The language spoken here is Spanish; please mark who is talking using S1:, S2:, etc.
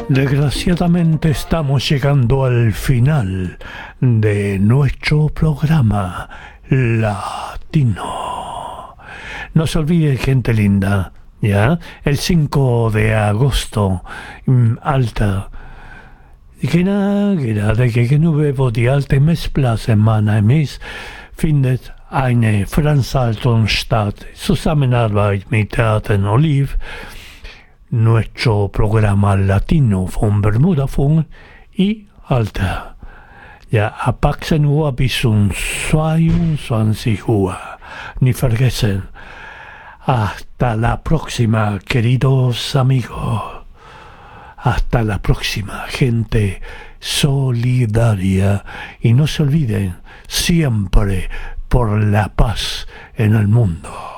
S1: Desgraciadamente estamos llegando al final de nuestro programa latino. No se olvide, gente linda, ¿ya? El 5 de agosto, Alta. Gerade gegenüber die alte Messplatz in Mannheim findet eine Veranstaltung statt. Zusammenarbeit mit Theater Olive, nuestro programa latino von Bermudafunk y Alta. Ja, ab 18 Uhr bis um 22 Uhr. Nicht vergessen. Hasta la próxima, queridos amigos. Hasta la próxima, gente solidaria. Y no se olviden, siempre por la paz en el mundo.